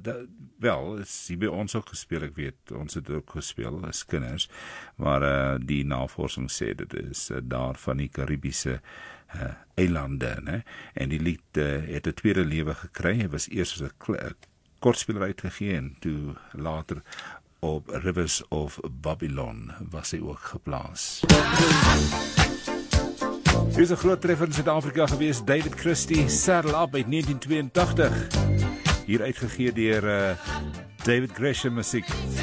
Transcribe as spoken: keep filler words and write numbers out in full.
da, wel, is hier by ons ook gespeel, ek weet, ons het ook gespeel as kinders, maar uh, die navorsing sê, dit is uh, daar van die Karibiese uh, eilande, ne? En die lied uh, het 'n tweede lewe gekry, hy was eers as 'n kortspeler uitgegee, en toe later op Rivers of Babylon was hy ook geplaas. Hier is 'n groot treffer in Suid-Afrika gewees, David Christie, Saddle Up uit negentien tweeëntagtig, hier uitgegee deur uh, David Gresham musiek.